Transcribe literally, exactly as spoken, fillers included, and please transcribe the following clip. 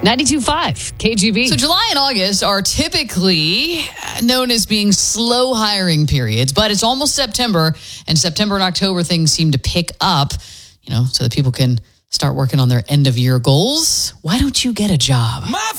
ninety-two point five K G B. So July and August are typically known as being slow hiring periods, but it's almost September, and September and October things seem to pick up, you know, so that people can start working on their end of year goals. Why don't you get a job? My